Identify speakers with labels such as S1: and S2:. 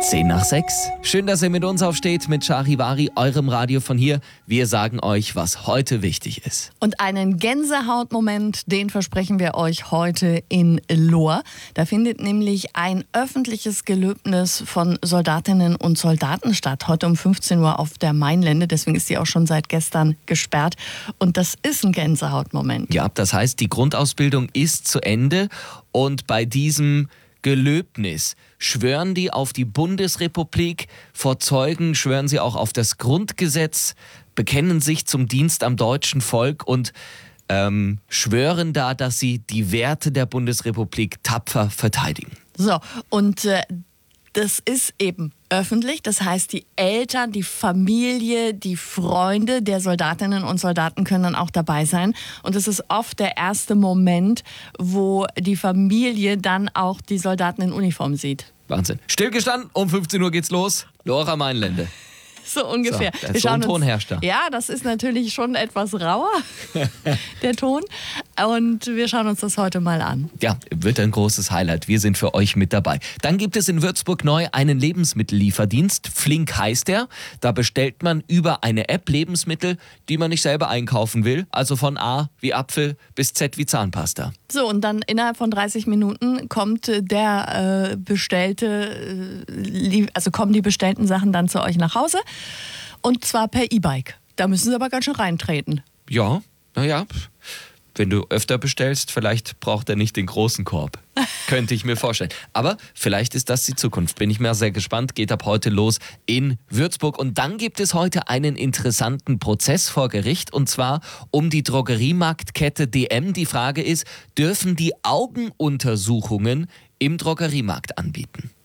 S1: 10:06. Schön, dass ihr mit uns aufsteht, mit Charivari, eurem Radio von hier. Wir sagen euch, was heute wichtig ist.
S2: Und einen Gänsehautmoment, den versprechen wir euch heute in Lohr. Da findet nämlich ein öffentliches Gelöbnis von Soldatinnen und Soldaten statt. Heute um 15 Uhr auf der Mainlände. Deswegen ist sie auch schon seit gestern gesperrt. Und das ist ein Gänsehautmoment.
S1: Ja, das heißt, die Grundausbildung ist zu Ende. Und bei diesem Gelöbnis schwören die auf die Bundesrepublik, vor Zeugen schwören sie auch auf das Grundgesetz, bekennen sich zum Dienst am deutschen Volk und schwören da, dass sie die Werte der Bundesrepublik tapfer verteidigen.
S2: So, und das ist eben öffentlich. Das heißt, die Eltern, die Familie, die Freunde der Soldatinnen und Soldaten können dann auch dabei sein. Und es ist oft der erste Moment, wo die Familie dann auch die Soldaten in Uniform sieht.
S1: Wahnsinn. Stillgestanden, um 15 Uhr geht's los. Lorer Mainlände.
S2: So ungefähr.
S1: So, der Ton herrscht da.
S2: Ja, das ist natürlich schon etwas rauer, der Ton. Und wir schauen uns das heute mal an.
S1: Ja, wird ein großes Highlight. Wir sind für euch mit dabei. Dann gibt es in Würzburg neu einen Lebensmittellieferdienst. Flink heißt er. Da bestellt man über eine App Lebensmittel, die man nicht selber einkaufen will. Also von A wie Apfel bis Z wie Zahnpasta.
S2: So, und dann innerhalb von 30 Minuten kommt der kommen die bestellten Sachen dann zu euch nach Hause. Und zwar per E-Bike. Da müssen sie aber ganz schön reintreten.
S1: Ja, naja. Wenn du öfter bestellst, vielleicht braucht er nicht den großen Korb. Könnte ich mir vorstellen. Aber vielleicht ist das die Zukunft. Bin ich mal sehr gespannt. Geht ab heute los in Würzburg. Und dann gibt es heute einen interessanten Prozess vor Gericht. Und zwar um die Drogeriemarktkette DM. Die Frage ist, dürfen die Augenuntersuchungen im Drogeriemarkt anbieten?